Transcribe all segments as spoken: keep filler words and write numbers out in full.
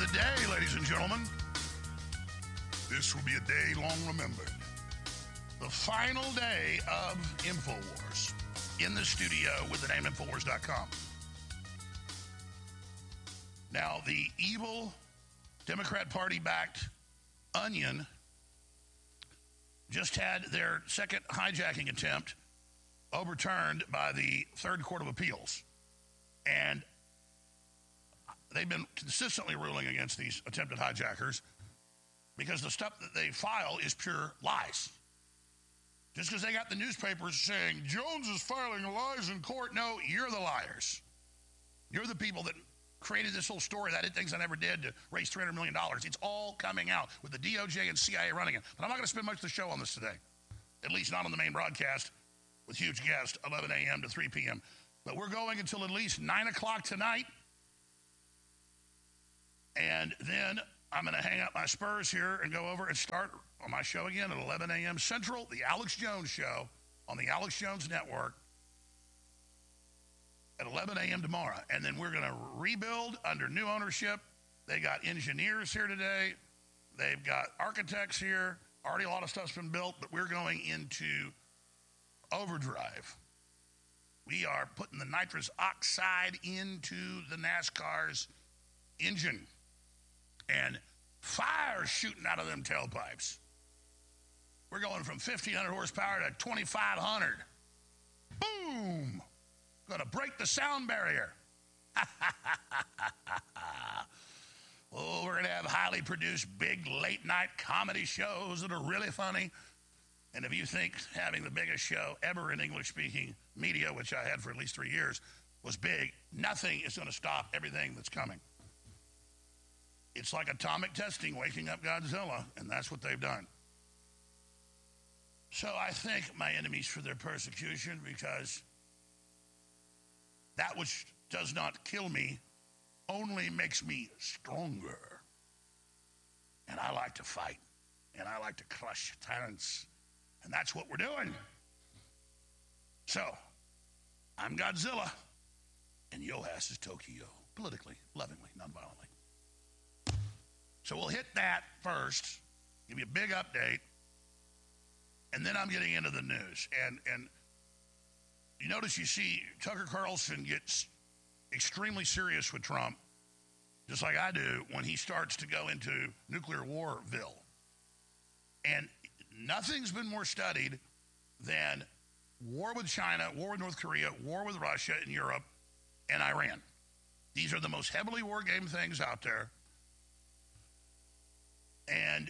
the day, ladies and gentlemen. This will be a day long remembered. The final day of InfoWars. In the studio with the name Infowars dot com. Now, the evil Democrat Party-backed Onion just had their second hijacking attempt overturned by the Third Court of Appeals. And they've been consistently ruling against these attempted hijackers because the stuff that they file is pure lies. Just because they got the newspapers saying, Jones is filing lies in court. No, you're the liars. You're the people that created this whole story that it thinks I never did to raise three hundred million dollars. It's all coming out with the D O J and C I A running it. But I'm not going to spend much of the show on this today, at least not on the main broadcast with huge guests, eleven a.m. to three p.m. But we're going until at least nine o'clock tonight. And then I'm going to hang up my spurs here and go over and start on my show again at eleven a.m. Central, the Alex Jones Show on the Alex Jones Network at eleven a.m. tomorrow. And then we're going to rebuild under new ownership. They got engineers here today. They've got architects here. Already a lot of stuff's been built, but we're going into overdrive. We are putting the nitrous oxide into the NASCAR's engine. And fire shooting out of them tailpipes. We're going from fifteen hundred horsepower to twenty-five hundred. Boom! Gonna break the sound barrier. Oh, we're gonna have highly produced, big late-night comedy shows that are really funny. And if you think having the biggest show ever in English-speaking media, which I had for at least three years, was big, nothing is gonna stop everything that's coming. It's like atomic testing waking up Godzilla, and that's what they've done. So I thank my enemies for their persecution, because that which does not kill me only makes me stronger. And I like to fight, and I like to crush tyrants, and that's what we're doing. So, I'm Godzilla, and yo ass is Tokyo, politically, lovingly, non-violently. So we'll hit that first, give you a big update, and then I'm getting into the news. And and you notice you see Tucker Carlson gets extremely serious with Trump, just like I do, when he starts to go into nuclear warville. And nothing's been more studied than war with China, war with North Korea, war with Russia and Europe, and Iran. These are the most heavily war game things out there. And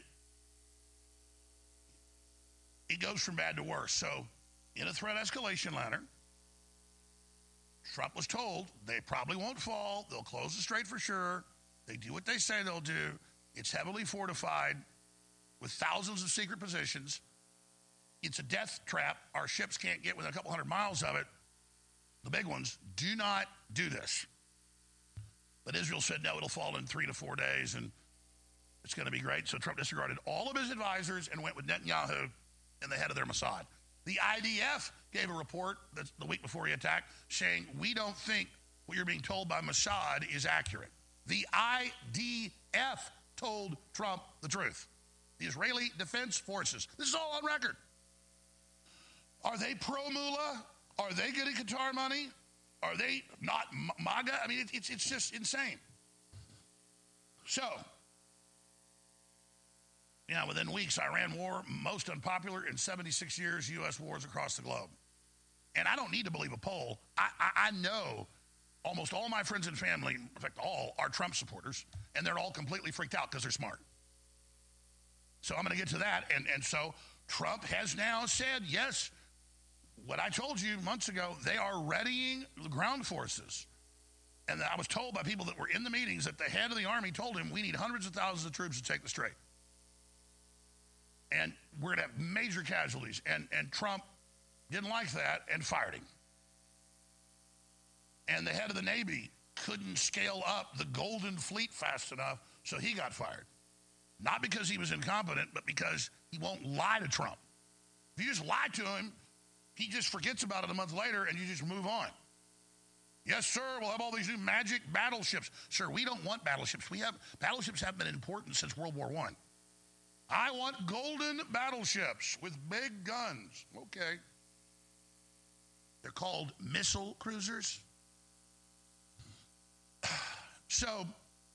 it goes from bad to worse. So, in a threat escalation ladder, Trump was told they probably won't fall. They'll close the strait for sure. They do what they say they'll do. It's heavily fortified with thousands of secret positions. It's a death trap. Our ships can't get within a couple hundred miles of it. The big ones. Do not do this. But Israel said, no, it'll fall in three to four days, and it's going to be great. So Trump disregarded all of his advisors and went with Netanyahu and the head of their Mossad. The I D F gave a report that's the week before he attacked saying, we don't think what you're being told by Mossad is accurate. The I D F told Trump the truth. The Israeli Defense Forces. This is all on record. Are they pro-Mullah? Are they getting Qatar money? Are they not MAGA? I mean, it, it's, it's just insane. So, yeah, within weeks, Iran war, most unpopular in seventy-six years, U S wars across the globe. And I don't need to believe a poll. I, I, I know almost all my friends and family, in fact, all are Trump supporters, and they're all completely freaked out because they're smart. So I'm going to get to that. And, and so Trump has now said, yes, what I told you months ago, they are readying the ground forces. And I was told by people that were in the meetings that the head of the Army told him, we need hundreds of thousands of troops to take the strait. And we're going to have major casualties. And, and Trump didn't like that and fired him. And the head of the Navy couldn't scale up the Golden Fleet fast enough, so he got fired. Not because he was incompetent, but because he won't lie to Trump. If you just lie to him, he just forgets about it a month later and you just move on. Yes, sir, we'll have all these new magic battleships. Sir, we don't want battleships. We have battleships haven't been important since World War One. I want golden battleships with big guns. Okay. They're called missile cruisers. So,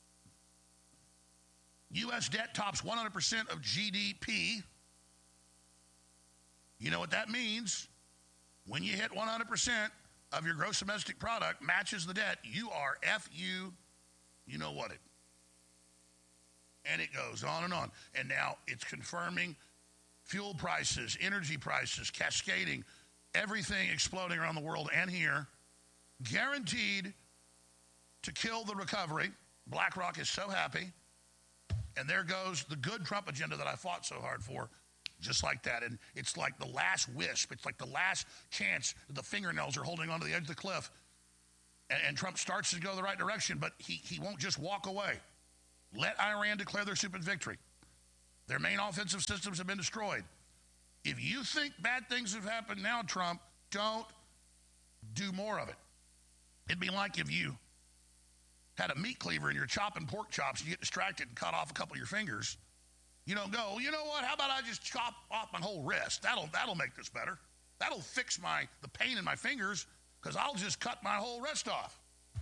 U S debt tops one hundred percent of G D P. You know what that means? When you hit one hundred percent of your gross domestic product matches the debt, you are F U, you know what it. And it goes on and on. And now it's confirming fuel prices, energy prices, cascading, everything exploding around the world and here, guaranteed to kill the recovery. BlackRock is so happy. And there goes the good Trump agenda that I fought so hard for, just like that. And it's like the last wisp. It's like the last chance the fingernails are holding onto the edge of the cliff. And, and Trump starts to go the right direction, but he, he won't just walk away. Let Iran declare their stupid victory. Their main offensive systems have been destroyed. If you think bad things have happened now, Trump, don't do more of it. It'd be like if you had a meat cleaver and you're chopping pork chops and you get distracted and cut off a couple of your fingers. You don't go, you know what, how about I just chop off my whole wrist? That'll that'll make this better. That'll fix my the pain in my fingers because I'll just cut my whole wrist off.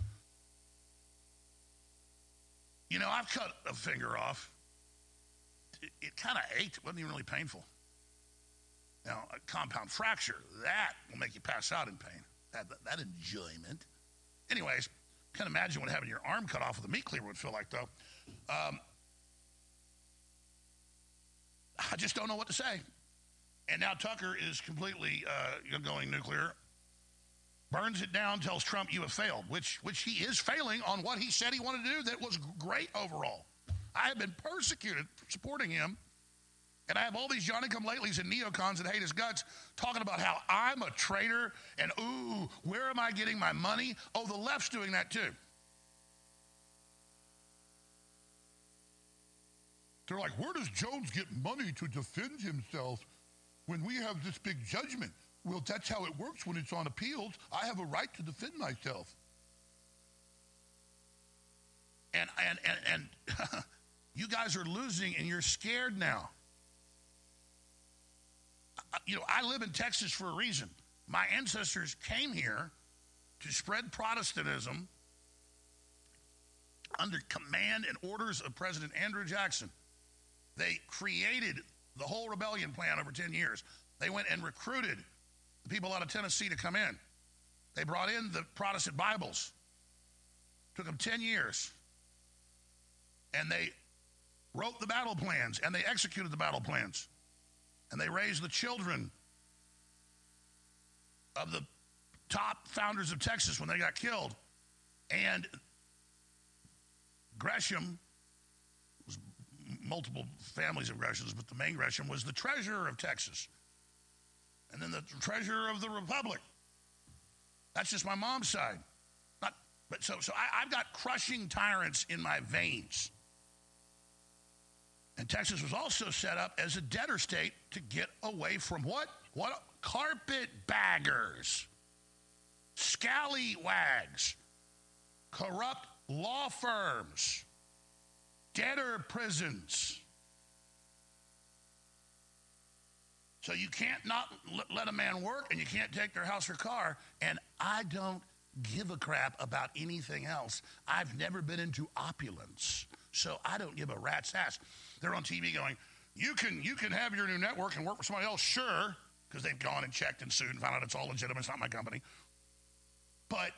You know, I've cut a finger off. It, it kind of ached. It wasn't even really painful. Now, a compound fracture, that will make you pass out in pain. That, that, that enjoyment. Anyways, can't imagine what having your arm cut off with a meat cleaver would feel like, though. Um, I just don't know what to say. And now Tucker is completely uh, going nuclear. Burns it down, tells Trump you have failed, which which he is failing on what he said he wanted to do that was great overall. I have been persecuted for supporting him, and I have all these Johnny-come-latelys and neocons that hate his guts talking about how I'm a traitor and, ooh, where am I getting my money? Oh, the left's doing that too. They're like, where does Jones get money to defend himself when we have this big judgment? Well, that's how it works when it's on appeals. I have a right to defend myself. And and and, and you guys are losing and you're scared now. You know, I live in Texas for a reason. My ancestors came here to spread Protestantism under command and orders of President Andrew Jackson. They created the whole rebellion plan over ten years. They went and recruited the people out of Tennessee to come in. They brought in the Protestant Bibles. Took them ten years. And they wrote the battle plans, and they executed the battle plans. And they raised the children of the top founders of Texas when they got killed. And Gresham, was multiple families of Greshams, but the main Gresham was the treasurer of Texas. And then the treasurer of the Republic. That's just my mom's side. Not, but so, so I, I've got crushing tyrants in my veins. And Texas was also set up as a debtor state to get away from what? What? Carpetbaggers, scallywags, corrupt law firms, debtor prisons. So you can't not let a man work, and you can't take their house or car. And I don't give a crap about anything else. I've never been into opulence, so I don't give a rat's ass. They're on T V going, you can you can have your new network and work for somebody else, sure, because they've gone and checked and sued and found out it's all legitimate. It's not my company. But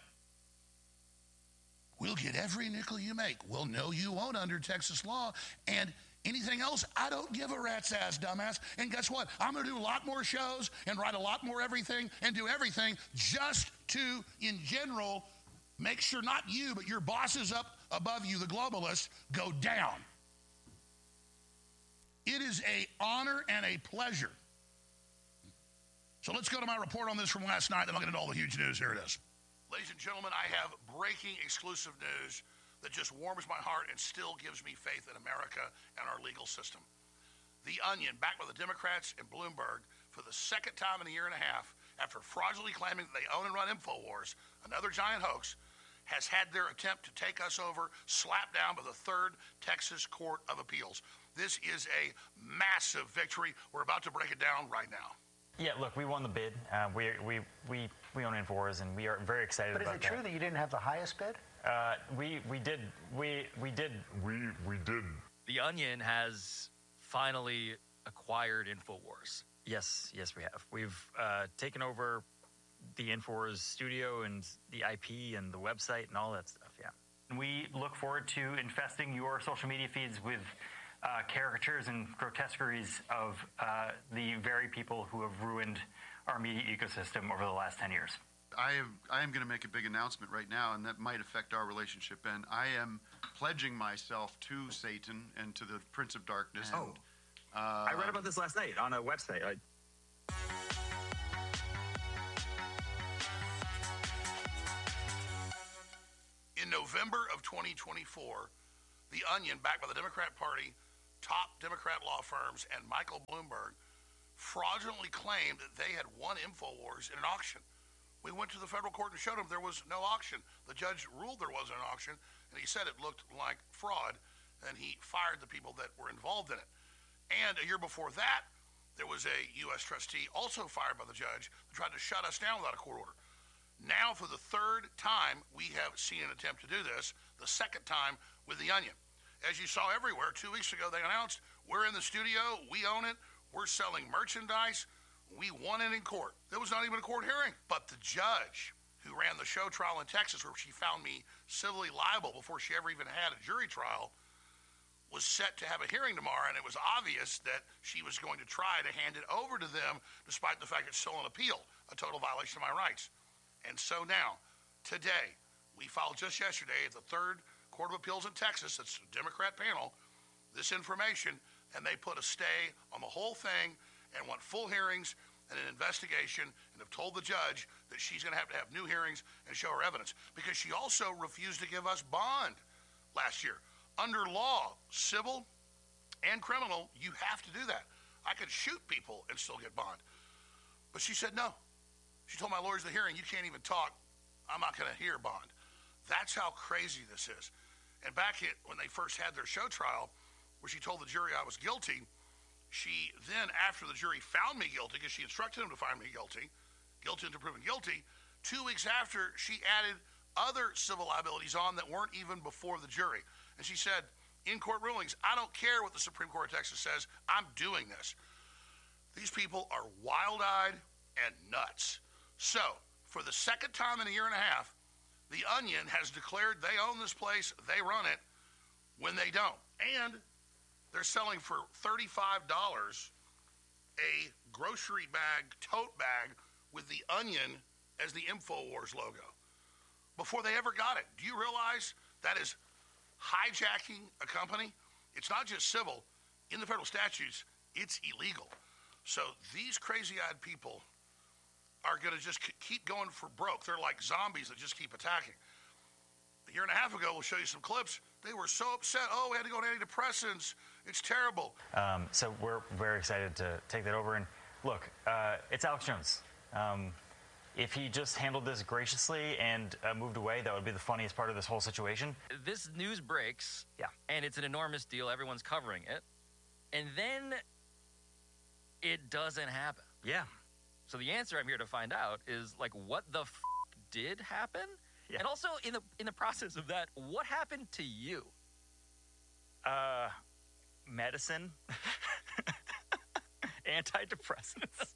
we'll get every nickel you make. Well, no, you won't under Texas law. And anything else, I don't give a rat's ass, dumbass. And guess what? I'm going to do a lot more shows and write a lot more everything and do everything just to, in general, make sure not you, but your bosses up above you, the globalists, go down. It is an honor and a pleasure. So let's go to my report on this from last night, then I'll get into all the huge news. Here it is. Ladies and gentlemen, I have breaking exclusive news that just warms my heart and still gives me faith in America and our legal system. The Onion, backed by the Democrats and Bloomberg for the second time in a year and a half, after fraudulently claiming that they own and run InfoWars, another giant hoax, has had their attempt to take us over slapped down by the Third Texas Court of Appeals. This is a massive victory. We're about to break it down right now. Yeah, look, we won the bid. Uh, we, we, we, we own Infowars, and we are very excited about that. But is it true that. that you didn't have the highest bid? Uh, we, we did. We, we did. We, we did. The Onion has finally acquired Infowars. Yes, yes, we have. We've uh, taken over the Infowars studio and the I P and the website and all that stuff, yeah. We look forward to infesting your social media feeds with uh, caricatures and grotesqueries of uh, the very people who have ruined our media ecosystem over the last ten years. I am, I am going to make a big announcement right now, and that might affect our relationship, Ben. I am pledging myself to Satan and to the Prince of Darkness. Oh. And, uh, I read about this last night on a website. I... In November of twenty twenty-four, The Onion, backed by the Democrat Party, top Democrat law firms, and Michael Bloomberg, fraudulently claimed that they had won Infowars in an auction. We went to the federal court and showed them there was no auction. The judge ruled there wasn't an auction, and he said it looked like fraud, and he fired the people that were involved in it. And a year before that, there was a U S trustee also fired by the judge who tried to shut us down without a court order. Now, for the third time, we have seen an attempt to do this, the second time with The Onion. As you saw everywhere, two weeks ago, they announced, we're in the studio, we own it, we're selling merchandise, we won it in court. There was not even a court hearing. But the judge who ran the show trial in Texas, where she found me civilly liable before she ever even had a jury trial, was set to have a hearing tomorrow, and it was obvious that she was going to try to hand it over to them, despite the fact it's still an appeal, a total violation of my rights. And so now, today, we filed just yesterday at the Third Court of Appeals in Texas, it's a Democrat panel, this information, and they put a stay on the whole thing and want full hearings and an investigation, and have told the judge that she's going to have to have new hearings and show her evidence, because she also refused to give us bond last year. Under law, civil and criminal, you have to do that. I could shoot people and still get bond. But she said no. She told my lawyers at the hearing, you can't even talk. I'm not going to hear bond. That's how crazy this is. And back at, when they first had their show trial, where she told the jury I was guilty, she then, after the jury found me guilty, because she instructed them to find me guilty, guilty until proven guilty, two weeks after, she added other civil liabilities on that weren't even before the jury. And she said, in court rulings, I don't care what the Supreme Court of Texas says, I'm doing this. These people are wild-eyed and nuts. So, for the second time in a year and a half, The Onion has declared they own this place, they run it, when they don't. And they're selling for thirty-five dollars a grocery bag, tote bag, with The Onion as the Infowars logo, before they ever got it. Do you realize that is hijacking a company? It's not just civil. In the federal statutes, it's illegal. So these crazy-eyed people are going to just keep going for broke. They're like zombies that just keep attacking. A year and a half ago, we'll show you some clips. They were so upset. Oh, we had to go on antidepressants. It's terrible. Um, so we're very excited to take that over. And look, uh, it's Alex Jones. Um, if he just handled this graciously and uh, moved away, that would be the funniest part of this whole situation. This news breaks, yeah, and it's an enormous deal. Everyone's covering it. And then it doesn't happen. Yeah. So the answer I'm here to find out is, like, what the f did happen? Yeah. And also, in the in the process of that, what happened to you? Uh, medicine. Antidepressants.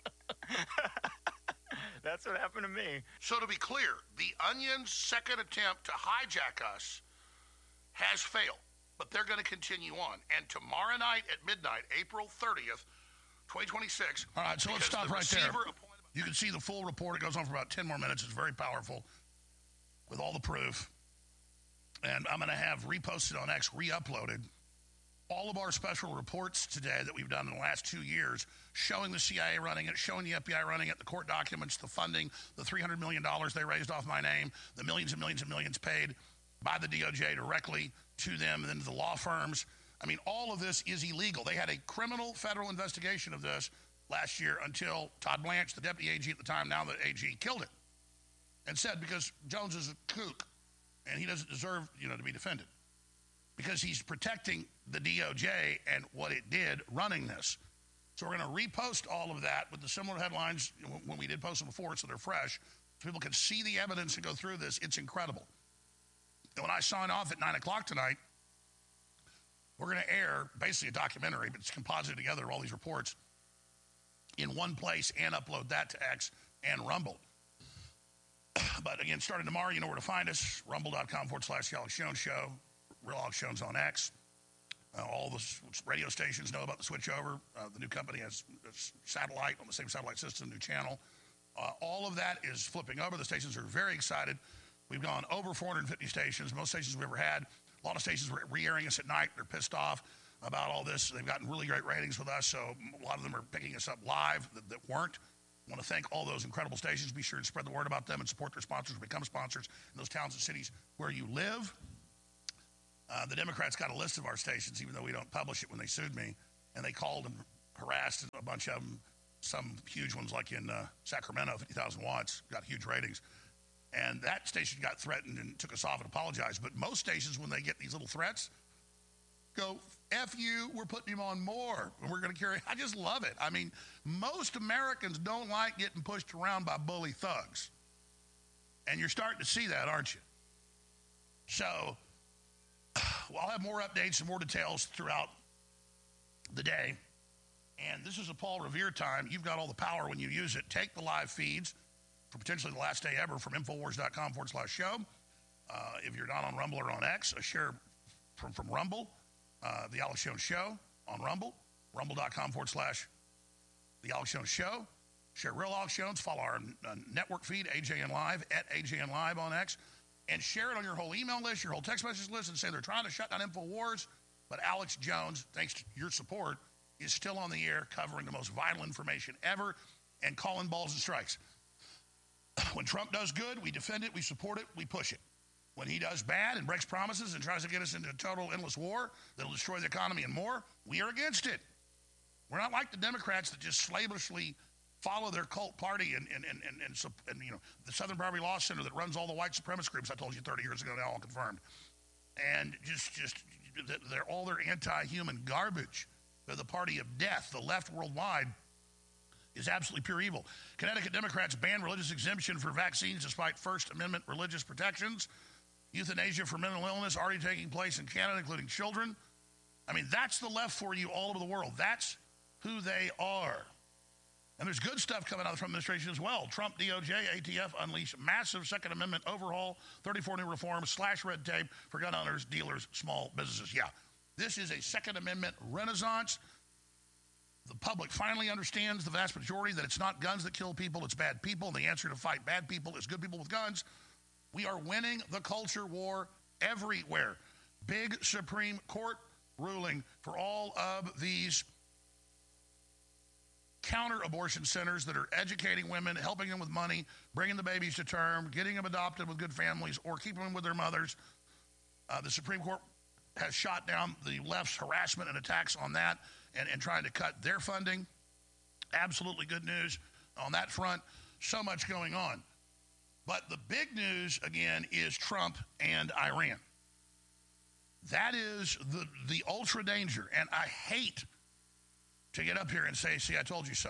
That's what happened to me. So to be clear, The Onion's second attempt to hijack us has failed, but they're going to continue on. And tomorrow night at midnight, April thirtieth, twenty twenty-six. All right, so let's stop right there. You can see the full report. It goes on for about ten more minutes. It's very powerful with all the proof. And I'm going to have reposted on X, re-uploaded, all of our special reports today that we've done in the last two years, showing the C I A running it, showing the F B I running it, the court documents, the funding, the three hundred million dollars they raised off my name, the millions and millions and millions paid by the D O J directly to them and then to the law firms. I mean, all of this is illegal. They had a criminal federal investigation of this last year until Todd Blanche, the deputy A G at the time, now the A G, killed it and said, because Jones is a kook. and he doesn't deserve, you know, to be defended because he's protecting the D O J and what it did running this. So we're going to repost all of that with the similar headlines when we did post them before, so they're fresh, so people can see the evidence and go through this. It's incredible. And when I sign off at nine o'clock tonight, we're going to air basically a documentary, but it's composited together of all these reports in one place and upload that to X and Rumble. But again, starting tomorrow, you know where to find us. Rumble.com forward slash The Alex Jones Show. Real Alex Jones on X. Uh, all the radio stations know about the switchover. Uh, the new company has satellite on the same satellite system, new channel. Uh, all of that is flipping over. The stations are very excited. We've gone over four hundred fifty stations, most stations we've ever had. A lot of stations were re-airing us at night. They're pissed off about all this. They've gotten really great ratings with us, so a lot of them are picking us up live that, that weren't. I want to thank all those incredible stations. Be sure to spread the word about them and support their sponsors, become sponsors in those towns and cities where you live. Uh, the Democrats got a list of our stations, even though we don't publish it when they sued me, and they called and harassed a bunch of them, some huge ones like in uh, Sacramento, fifty thousand watts, got huge ratings. And that station got threatened and took us off and apologized. But most stations, when they get these little threats, go, F you, we're putting him on more, and we're going to carry. I just love it. I mean, most Americans don't like getting pushed around by bully thugs. And you're starting to see that, aren't you? So, well, I'll have more updates and more details throughout the day. And this is a Paul Revere time. You've got all the power when you use it. Take the live feeds for potentially the last day ever from Infowars.com forward slash show. Uh, if you're not on Rumble or on X, a share from, from Rumble. Uh, the Alex Jones Show on Rumble, rumble.com forward slash The Alex Jones Show. Share Real Alex Jones. Follow our uh, network feed, A J N Live, at A J N Live on X. And share it on your whole email list, your whole text message list, and say they're trying to shut down InfoWars. But Alex Jones, thanks to your support, is still on the air covering the most vital information ever and calling balls and strikes. When Trump does good, we defend it, we support it, we push it. When he does bad and breaks promises and tries to get us into a total endless war that'll destroy the economy and more, we are against it. We're not like the Democrats that just slavishly follow their cult party and, and, and, and, and, and you know, the Southern Poverty Law Center that runs all the white supremacist groups I told you thirty years ago, now all confirmed. And just, just they're all their anti-human garbage. They're the party of death. The left worldwide is absolutely pure evil. Connecticut Democrats ban religious exemption for vaccines despite First Amendment religious protections. Euthanasia for mental illness already taking place in Canada, including children. I mean, that's the left for you all over the world. That's who they are. And there's good stuff coming out of the Trump administration as well. Trump, D O J, A T F unleash massive Second Amendment overhaul, thirty-four new reforms, slash red tape for gun owners, dealers, small businesses. Yeah, this is a Second Amendment renaissance. The public finally understands, the vast majority, that it's not guns that kill people, it's bad people. And the answer to fight bad people is good people with guns. We are winning the culture war everywhere. Big Supreme Court ruling for all of these counter-abortion centers that are educating women, helping them with money, bringing the babies to term, getting them adopted with good families, or keeping them with their mothers. Uh, the Supreme Court has shot down the left's harassment and attacks on that and, and trying to cut their funding. Absolutely good news on that front. So much going on. But the big news, again, is Trump and Iran. That is the, the ultra danger. And I hate to get up here and say, see, I told you so.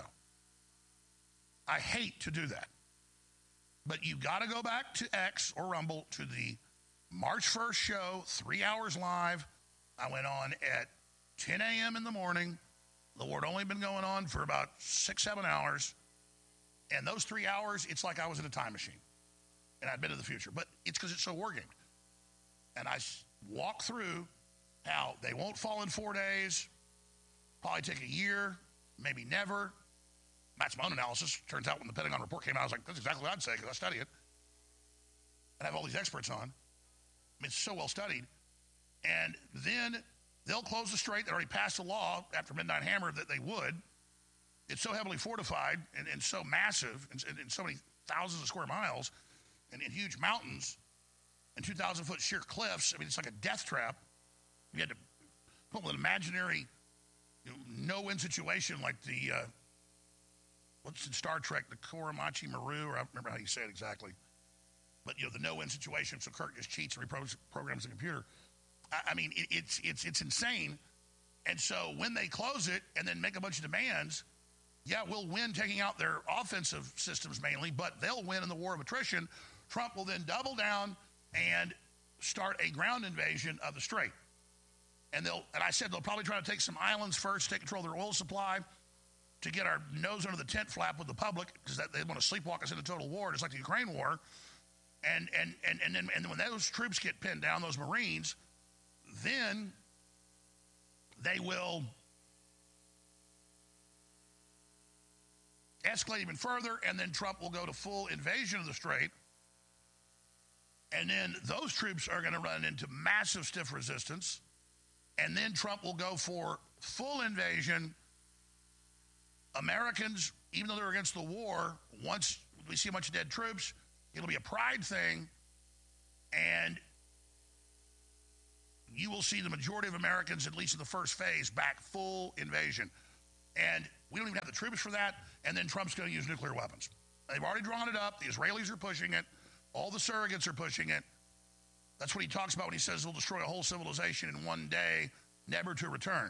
I hate to do that. But you got to go back to X or Rumble to the March first show, three hours live. I went on at ten a.m. in the morning. The war had only been going on for about six, seven hours. And those three hours, it's like I was in a time machine. And I'd been to the future. But it's because it's so war gamed. And I walk through how they won't fall in four days, probably take a year, maybe never. That's my own analysis. Turns out when the Pentagon report came out, I was like, that's exactly what I'd say because I study it. And I have all these experts on. I mean, it's so well studied. And then they'll close the strait. They already passed a law after Midnight Hammer that they would. It's so heavily fortified and, and so massive and, and, and so many thousands of square miles and in huge mountains and two thousand foot sheer cliffs. I mean, it's like a death trap. You had to put an imaginary you know, no-win situation like the, uh, what's in Star Trek, the Koramachi Maru, or I don't remember how you say it exactly. but, you know, the no-win situation, so Kirk just cheats and reprograms the computer. I, I mean, it, it's, it's, it's insane. And so when they close it and then make a bunch of demands, yeah, we'll win taking out their offensive systems mainly, but they'll win in the war of attrition. Trump will then double down and start a ground invasion of the Strait. And they'll, and I said they'll probably try to take some islands first, take control of their oil supply, to get our nose under the tent flap with the public, because they want to sleepwalk us into total war, just like the Ukraine war. And and and and then and when those troops get pinned down, those Marines, then they will escalate even further, and then Trump will go to full invasion of the Strait. And then those troops are going to run into massive stiff resistance. And then Trump will go for full invasion. Americans, even though they're against the war, once we see a bunch of dead troops, it'll be a pride thing. And you will see the majority of Americans, at least in the first phase, back full invasion. And we don't even have the troops for that. And then Trump's going to use nuclear weapons. They've already drawn it up. The Israelis are pushing it. All the surrogates are pushing it. That's what he talks about when he says he'll destroy a whole civilization in one day, never to return.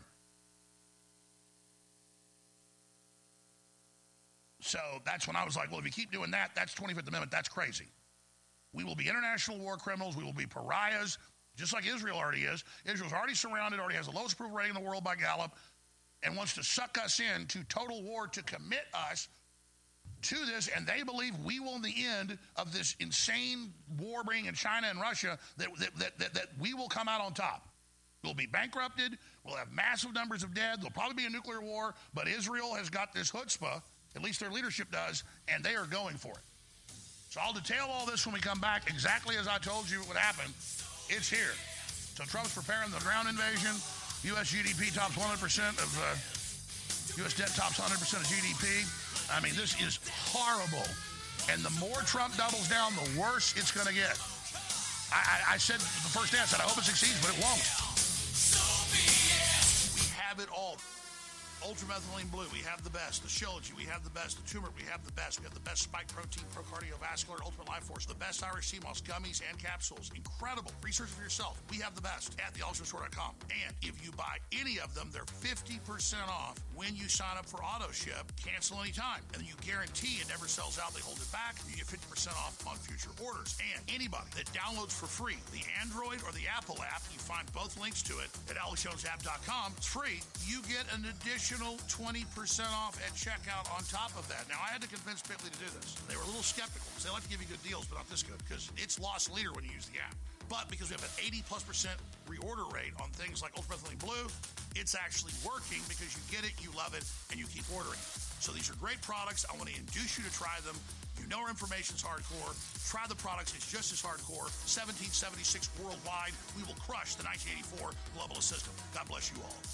So that's when I was like, well, if you keep doing that, that's twenty-fifth Amendment. That's crazy. We will be international war criminals. We will be pariahs, just like Israel already is. Israel's already surrounded, already has the lowest approval rating in the world by Gallup, and wants to suck us into total war to commit us to this, and they believe we will, in the end of this insane war bringing in China and Russia, that, that, that, that, that we will come out on top. We'll be bankrupted. We'll have massive numbers of dead. There'll probably be a nuclear war, but Israel has got this chutzpah, at least their leadership does, and they are going for it. So I'll detail all this when we come back, exactly as I told you it would happen. It's here. So Trump's preparing the ground invasion. U S G D P tops one hundred percent of, uh, U S debt tops one hundred percent of G D P. I mean, this is horrible. And the more Trump doubles down, the worse it's going to get. I, I, I said the first day, I said, I hope it succeeds, but it won't. We have it all. Ultramethylene Blue, we have the best. The Shilajit, we have the best. The Turmeric, we have the best. We have the best Spike Protein, Pro Cardiovascular, Ultimate Life Force, the best Irish Sea Moss gummies and capsules. Incredible. Research for yourself. We have the best at the ultimate store dot com. And if you buy any of them, they're fifty percent off when you sign up for auto ship. Cancel anytime. And then you guarantee it never sells out. They hold it back. You get fifty percent off on future orders. And anybody that downloads for free the Android or the Apple app, you find both links to it at alex jones app dot com. It's free. You get an additional twenty percent off at checkout on top of that. Now, I had to convince Pitley to do this. They were a little skeptical because they like to give you good deals, but not this good, because it's lost leader when you use the app. But because we have an eighty plus percent reorder rate on things like Ultramethylene Blue, it's actually working because you get it, you love it, and you keep ordering it. So these are great products. I want to induce you to try them. You know our information's hardcore. Try the products. It's just as hardcore. seventeen seventy-six worldwide. We will crush the nineteen eighty-four globalist system. God bless you all.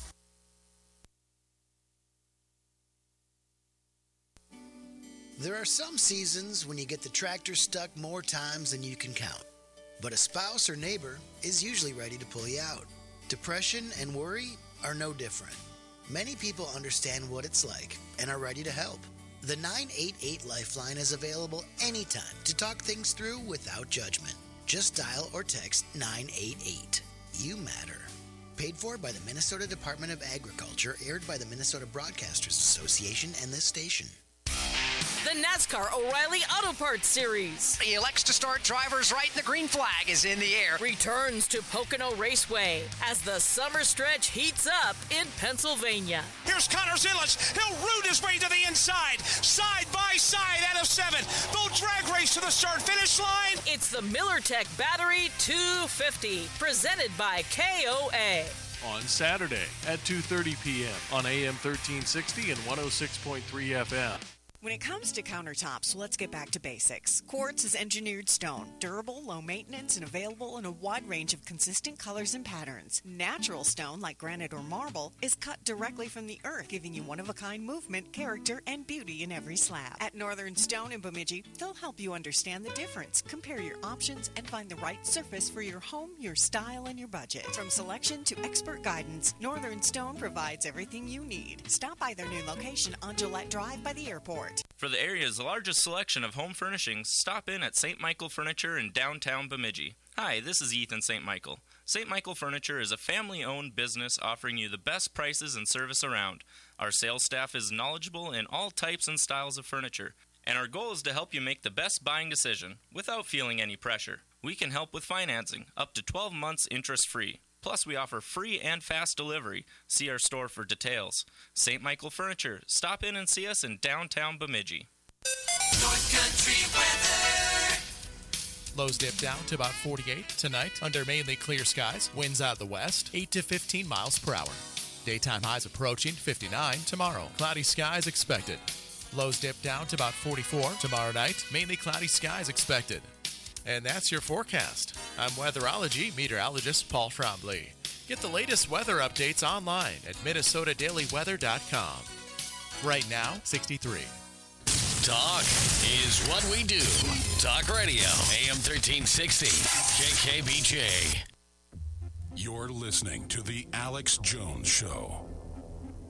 There are some seasons when you get the tractor stuck more times than you can count. But a spouse or neighbor is usually ready to pull you out. Depression and worry are no different. Many people understand what it's like and are ready to help. The nine eight eight Lifeline is available anytime to talk things through without judgment. Just dial or text nine eight eight. You matter. Paid for by the Minnesota Department of Agriculture, aired by the Minnesota Broadcasters Association and this station. The NASCAR O'Reilly Auto Parts Series. The elects to start drivers right, the green flag is in the air. Returns to Pocono Raceway as the summer stretch heats up in Pennsylvania. Here's Connor Zillage. He'll root his way to the inside. Side by side out of seven. They'll drag race to the start-finish line. It's the MillerTech Battery two fifty, presented by K O A. On Saturday at two thirty p.m. on A M thirteen sixty and one oh six point three F M. When it comes to countertops, let's get back to basics. Quartz is engineered stone, durable, low maintenance, and available in a wide range of consistent colors and patterns. Natural stone, like granite or marble, is cut directly from the earth, giving you one-of-a-kind movement, character, and beauty in every slab. At Northern Stone in Bemidji, they'll help you understand the difference, compare your options, and find the right surface for your home, your style, and your budget. From selection to expert guidance, Northern Stone provides everything you need. Stop by their new location on Gillette Drive by the airport. Start. For the area's largest selection of home furnishings, stop in at Saint Michael Furniture in downtown Bemidji. Hi, this is Ethan Saint Michael. Saint Michael Furniture is a family-owned business offering you the best prices and service around. Our sales staff is knowledgeable in all types and styles of furniture, and our goal is to help you make the best buying decision without feeling any pressure. We can help with financing, up to twelve months interest-free. Plus, we offer free and fast delivery. See our store for details. Saint Michael Furniture. Stop in and see us in downtown Bemidji. North Country weather. Lows dip down to about forty-eight tonight under mainly clear skies. Winds out of the west, eight to fifteen miles per hour. Daytime highs approaching fifty-nine tomorrow. Cloudy skies expected. Lows dip down to about forty-four tomorrow night. Mainly cloudy skies expected. And that's your forecast. I'm weatherology meteorologist Paul Trombley. Get the latest weather updates online at Minnesota Daily Weather dot com. Right now, sixty-three. Talk is what we do. Talk Radio, A M thirteen sixty, K K B J. You're listening to The Alex Jones Show.